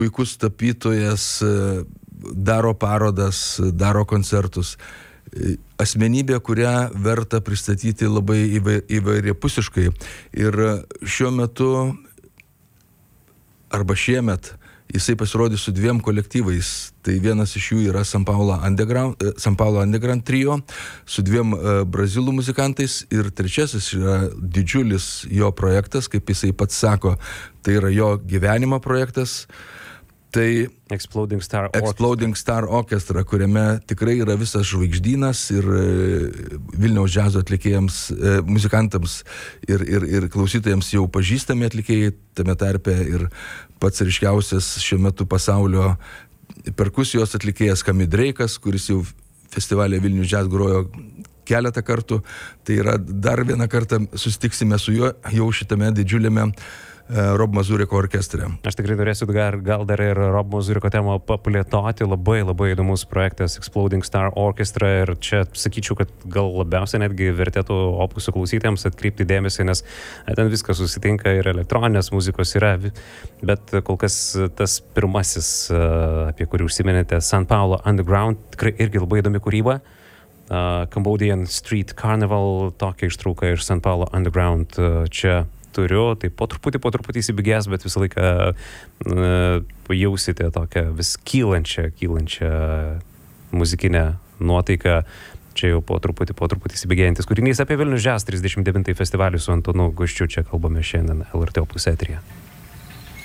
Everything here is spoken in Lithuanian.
puikus tapytojas, daro parodas, daro koncertus. Asmenybė, kurią verta pristatyti labai įvairiapusiškai. Ir šiuo metu, arba šiemet, jisai pasirodys su 2 kolektyvais. Tai vienas iš jų yra San Paulo Underground trio su 2 brazilų muzikantais ir trečiasis yra didžiulis jo projektas, kaip jisai pats sako, tai yra jo gyvenimo projektas. Tai Exploding Star Orchestra, kuriame tikrai yra visas žvaigždynas ir Vilniaus džiazo atlikėjams, muzikantams ir klausytojams jau pažįstami atlikėjai, tame tarpe ir pats ryškiausias šiuo metu pasaulio perkusijos atlikėjas Kami Dreikas, kuris jau festivalėje Vilnius Jazz grojo keletą kartų. Tai yra dar vieną kartą susitiksime su juo jau šitame didžiuliame Rob Mazuriko orkestre. Aš tikrai norėsiu gal dar ir Rob Mazuriko temą paplėtoti. Labai įdomus projektas Exploding Star Orchestra ir čia sakyčiau, kad gal labiausiai netgi vertėtų opusų klausytėjams atkreipti dėmesį, nes ten viskas susitinka ir elektroninės muzikos yra, bet kol kas tas pirmasis, apie kurį užsiminėte, San Paulo Underground, tikrai irgi labai įdomi kūryba. Cambodian Street Carnival, tokia ištrauka iš San Paulo Underground čia turiu, tai po truputį įsibėgės, bet visą laiką pajausite tokią vis kylančią muzikinę nuotaiką. Čia jau po truputį įsibėgėjantis kūrinys apie Vilnius Jazz 39 festivalį su Antonu Guščiu. Čia kalbame šiandien LRT Opus eteryje.